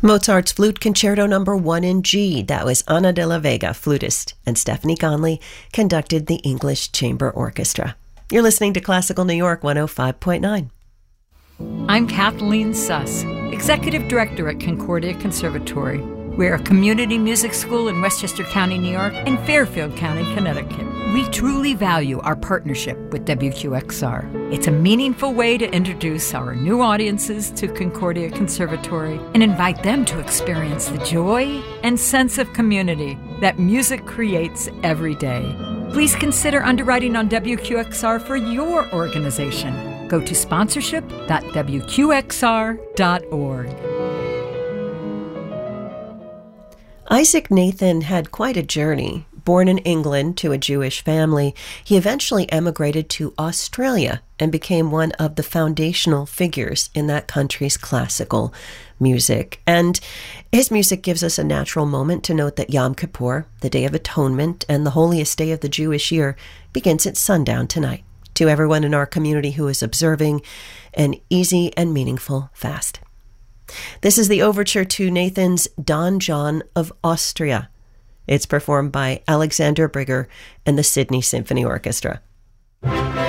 Mozart's Flute Concerto No. 1 in G. That was Ana de la Vega, flutist, and Stephanie Conley conducted the English Chamber Orchestra. You're listening to Classical New York 105.9. I'm Kathleen Suss, Executive Director at Concordia Conservatory. We're a community music school in Westchester County, New York, and Fairfield County, Connecticut. We truly value our partnership with WQXR. It's a meaningful way to introduce our new audiences to Concordia Conservatory and invite them to experience the joy and sense of community that music creates every day. Please consider underwriting on WQXR for your organization. Go to sponsorship.wqxr.org. Isaac Nathan had quite a journey. Born in England to a Jewish family, he eventually emigrated to Australia and became one of the foundational figures in that country's classical music. And his music gives us a natural moment to note that Yom Kippur, the Day of Atonement, and the holiest day of the Jewish year, begins at sundown tonight. To everyone in our community who is observing an easy and meaningful fast. This is the overture to Nathan's Don John of Austria. It's performed by Alexander Brigger and the Sydney Symphony Orchestra.